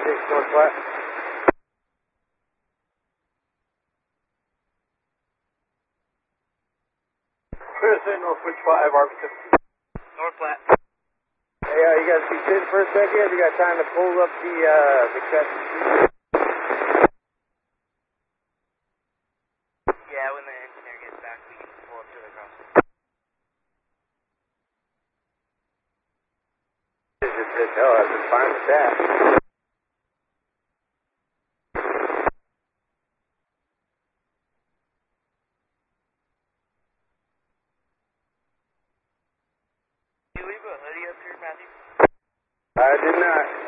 North Flat. Clear North Switch 5, RB 15. North Flat. Hey, you guys be sitting for a second? Have you got time to pull up the cut? Yeah, when the engineer gets back, we can pull up to the crossing. I've been fine with that. Did you leave a hoodie up here, Matthew? I did not.